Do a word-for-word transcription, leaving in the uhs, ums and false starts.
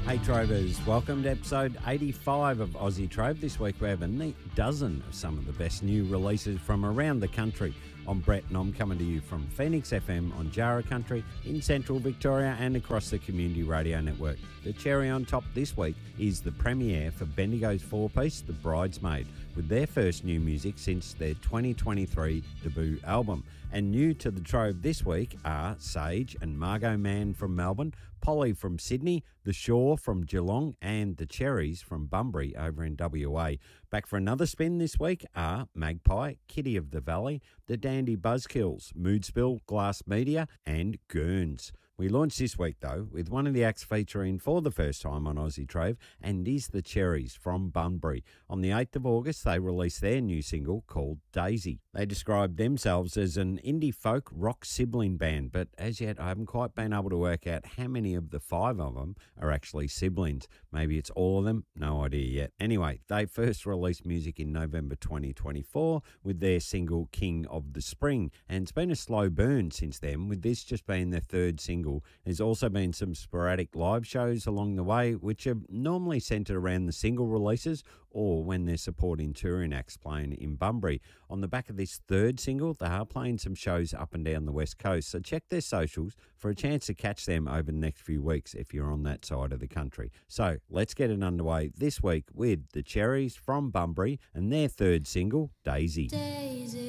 Hey Trovers, welcome to episode eighty-five of Aussie Trove. This week we have a neat dozen of some of the best new releases from around the country. I'm Brett and I'm coming to you from Phoenix F M on Jarrah Country in central Victoria and across the community radio network. The cherry on top this week is the premiere for Bendigo's four-piece, The Bridesmaid, with their first new music since their twenty twenty-three debut album. And new to the Trove this week are Sage and Margot Mann from Melbourne, Polly from Sydney, The Shore from Geelong, and The Cherries from Bunbury over in W A. Back for another spin this week are Magpie, Kitty of the Valley, The Dandy Buzzkills, Moodspill, Glass Media, and Gurns. We launched this week, though, with one of the acts featuring for the first time on Aussie Trove, and is The Cherries from Bunbury. On the eighth of August, they released their new single called Daisy. They described themselves as an indie folk rock sibling band, but as yet I haven't quite been able to work out how many of the five of them are actually siblings. Maybe it's all of them, no idea yet. Anyway, they first released music in November twenty twenty-four with their single King of the Spring, and it's been a slow burn since then, with this just being their third single. There's also been some sporadic live shows along the way, which are normally centred around the single releases or when they're supporting touring acts playing in Bunbury. On the back of this third single, they are playing some shows up and down the West Coast, so check their socials for a chance to catch them over the next few weeks if you're on that side of the country. So let's get it underway this week with The Cherries from Bunbury and their third single, Daisy. Daisy.